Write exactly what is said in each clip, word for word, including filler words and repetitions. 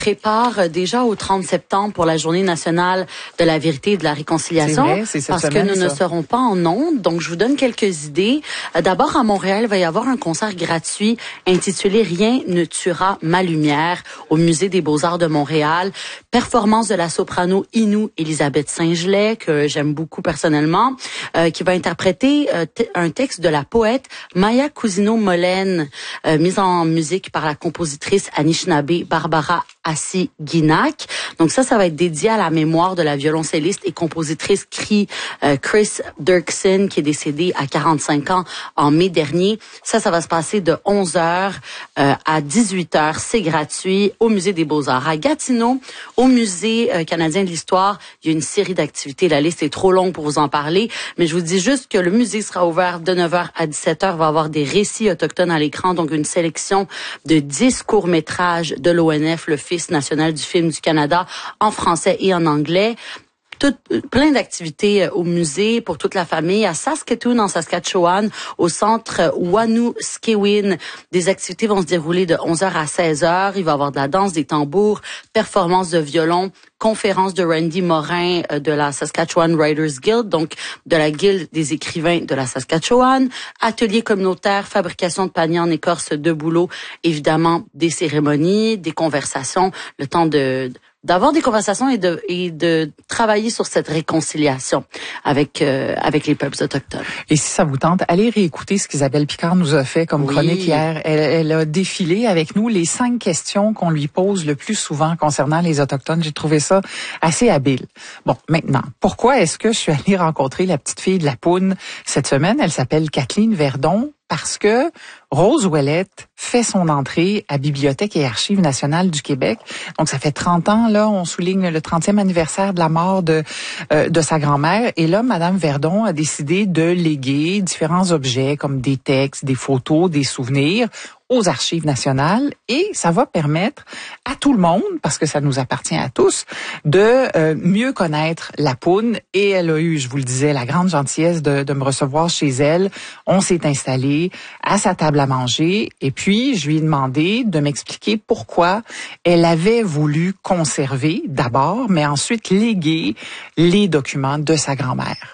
prépare déjà au trente septembre pour la Journée nationale de la vérité et de la réconciliation. C'est vrai, c'est cette parce semaine, que nous ça. ne serons pas en ondes. Donc, je vous donne quelques idées. D'abord, à Montréal, il va y avoir un concert gratuit intitulé « Rien ne tuera ma lumière » au Musée des Beaux-Arts de Montréal. Performance de la soprano Inou Elisabeth Saint-Gelais, que j'aime beaucoup personnellement, euh, qui va interpréter euh, t- un texte de la poète Maya Cousineau-Molène, euh, mise en musique par la compositrice Anishinaabe Barbara Assi-Guinac. Donc ça, ça va être dédié à la mémoire de la violoncelliste et compositrice Chris, euh, Chris Dirksen, qui est décédée à quarante-cinq ans en mai dernier. Ça, ça va se passer de onze heures euh, à dix-huit heures. C'est gratuit au Musée des Beaux-Arts. À Gatineau, au Musée euh, canadien de l'histoire, il y a une série d'activités. La liste est trop longue pour vous en parler, mais je vous dis juste que le musée sera ouvert de neuf heures à dix-sept heures. Il va y avoir des récits autochtones à l'écran, donc une sélection de dix courts-métrages de l'O N F, l'Office national du film du Canada, en français et en anglais. Tout, plein d'activités au musée pour toute la famille. À Saskatoon, en Saskatchewan, au centre Wanuskewin, des activités vont se dérouler de onze heures à seize heures. Il va y avoir de la danse, des tambours, performances de violon, conférence de Randy Morin de la Saskatchewan Writers Guild, donc de la Guilde des écrivains de la Saskatchewan, atelier communautaire, fabrication de paniers en écorce de bouleau, évidemment des cérémonies, des conversations, le temps de d'avoir des conversations et de et de travailler sur cette réconciliation avec euh, avec les peuples autochtones. Et si ça vous tente, allez réécouter ce qu'Isabelle Picard nous a fait comme oui. chronique hier. Elle, elle a défilé avec nous les cinq questions qu'on lui pose le plus souvent concernant les Autochtones. J'ai trouvé ça assez habile. Bon, maintenant, pourquoi est-ce que je suis allée rencontrer la petite fille de la Poune cette semaine? Elle s'appelle Kathleen Verdon. Parce que Rose Ouellette fait son entrée à Bibliothèque et Archives nationales du Québec. Donc, ça fait trente ans, là, on souligne le trentième anniversaire de la mort de euh, de sa grand-mère. Et là, Madame Verdon a décidé de léguer différents objets comme des textes, des photos, des souvenirs aux Archives nationales. Et ça va permettre à tout le monde, parce que ça nous appartient à tous, de euh, mieux connaître la Poune. Et elle a eu, je vous le disais, la grande gentillesse de, de me recevoir chez elle. On s'est installé à sa table à manger et puis je lui ai demandé de m'expliquer pourquoi elle avait voulu conserver d'abord, mais ensuite léguer les documents de sa grand-mère.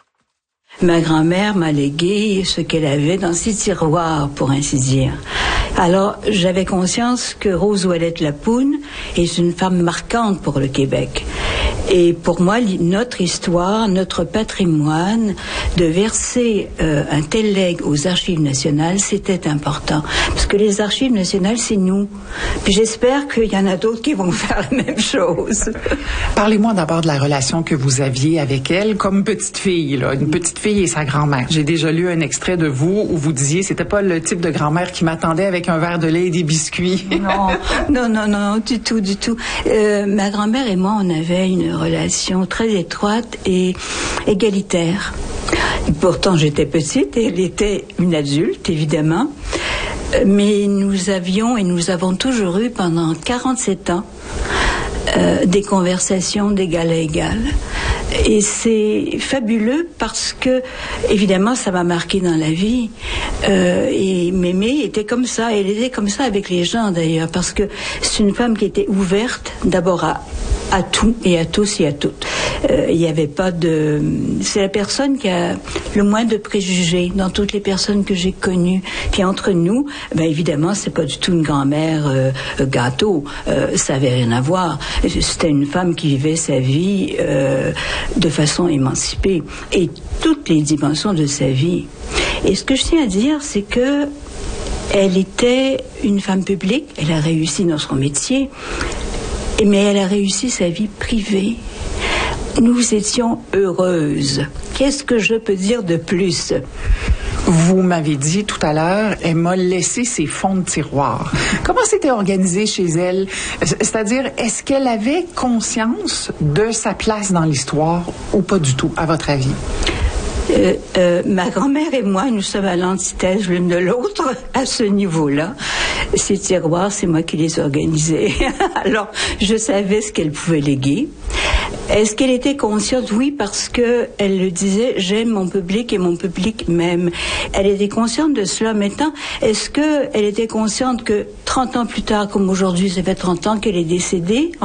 Ma grand-mère m'a légué ce qu'elle avait dans ses tiroirs, pour ainsi dire. Alors, j'avais conscience que Rose Ouellette Lapoune est une femme marquante pour le Québec. Et pour moi, notre histoire, notre patrimoine, de verser euh, un tel legs aux Archives nationales, c'était important. Parce que les Archives nationales, c'est nous. Puis j'espère qu'il y en a d'autres qui vont faire la même chose. Parlez-moi d'abord de la relation que vous aviez avec elle comme petite fille, là, une petite fille et sa grand-mère. J'ai déjà lu un extrait de vous où vous disiez c'était pas le type de grand-mère qui m'attendait avec un verre de lait et des biscuits. Non, non, non, non, du tout, du tout. Euh, ma grand-mère et moi, on avait une relation très étroite et égalitaire. Pourtant, j'étais petite et elle était une adulte, évidemment. Mais nous avions et nous avons toujours eu pendant quarante-sept ans euh, des conversations d'égal à égal. Et c'est fabuleux parce que, évidemment, ça m'a marqué dans la vie. Euh, et Mémé était comme ça. Elle était comme ça avec les gens, d'ailleurs, parce que c'est une femme qui était ouverte, d'abord à, à tout et à tous et à toutes. Euh, il n'y avait pas de... C'est la personne qui a le moins de préjugés dans toutes les personnes que j'ai connues. Puis entre nous, ben évidemment, c'est pas du tout une grand-mère euh, gâteau. Euh, ça avait rien à voir. C'était une femme qui vivait sa vie euh, de façon émancipée. Et toutes les dimensions de sa vie. Et ce que je tiens à dire, c'est que elle était une femme publique. Elle a réussi dans son métier. Mais elle a réussi sa vie privée. Nous étions heureuses. Qu'est-ce que je peux dire de plus? Vous m'avez dit tout à l'heure, elle m'a laissé ses fonds de tiroir. Comment c'était organisé chez elle? C'est-à-dire, est-ce qu'elle avait conscience de sa place dans l'histoire ou pas du tout, à votre avis? Euh, euh, ma grand-mère et moi, nous sommes à l'antithèse l'une de l'autre à ce niveau-là. Ces tiroirs, c'est moi qui les organisais. Alors, je savais ce qu'elle pouvait léguer. Est-ce qu'elle était consciente? Oui, parce que elle le disait, j'aime mon public et mon public m'aime. Elle était consciente de cela. Maintenant, est-ce qu'elle était consciente que trente ans plus tard, comme aujourd'hui, ça fait trente ans qu'elle est décédée,